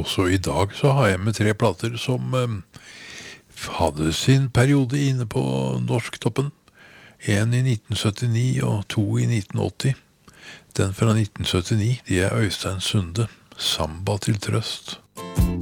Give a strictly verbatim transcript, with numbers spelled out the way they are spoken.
også i dag så har jeg med tre plater som eh, hadde sin periode inne på norsktoppen. En i nitten syttini og to i nitten åtti. Den fra nitten syttini, de er Øystein Sunde, Samba til trøst.